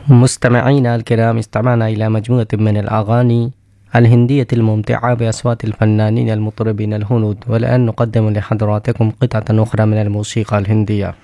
مستمعينا الكرام، استمعنا إلى مجموعة من الأغاني الهندية الممتعة بأصوات الفنانين المطربين الهنود، والآن نقدم لحضراتكم قطعة أخرى من الموسيقى الهندية.